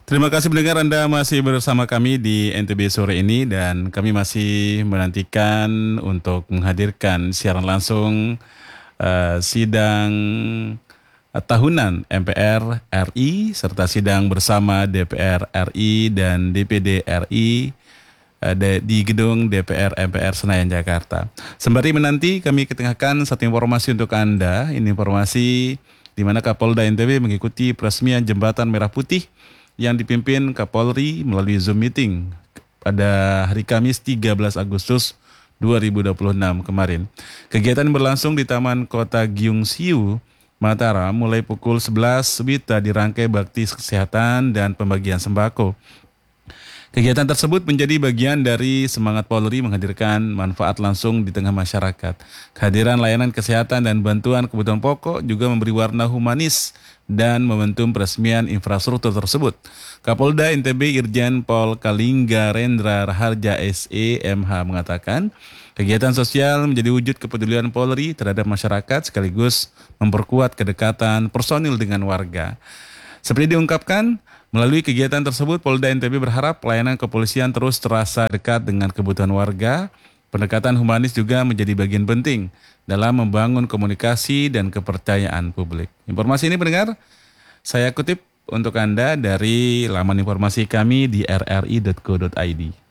Terima kasih pendengar, Anda masih bersama kami di NTB sore ini dan kami masih menantikan untuk menghadirkan siaran langsung sidang tahunan MPR RI serta sidang bersama DPR RI dan DPD RI di gedung DPR MPR Senayan Jakarta. Sembari menanti kami ketengahkan satu informasi untuk Anda. Ini informasi di mana Kapolda NTB mengikuti peresmian Jembatan Merah Putih yang dipimpin Kapolri melalui Zoom meeting pada hari Kamis 13 Agustus 2026 kemarin. Kegiatan berlangsung di Taman Kota Gyung Siu, Mataram mulai pukul 11 WITA dirangkai bakti kesehatan dan pembagian sembako. Kegiatan tersebut menjadi bagian dari semangat Polri menghadirkan manfaat langsung di tengah masyarakat. Kehadiran layanan kesehatan dan bantuan kebutuhan pokok juga memberi warna humanis dan momentum peresmian infrastruktur tersebut. Kapolda NTB Irjen Pol Kalingga Rendra Raharja SE MH mengatakan, kegiatan sosial menjadi wujud kepedulian Polri terhadap masyarakat sekaligus memperkuat kedekatan personil dengan warga. Seperti diungkapkan, melalui kegiatan tersebut Polda NTB berharap pelayanan kepolisian terus terasa dekat dengan kebutuhan warga. Pendekatan humanis juga menjadi bagian penting dalam membangun komunikasi dan kepercayaan publik. Informasi ini pendengar, saya kutip untuk Anda dari laman informasi kami di rri.co.id.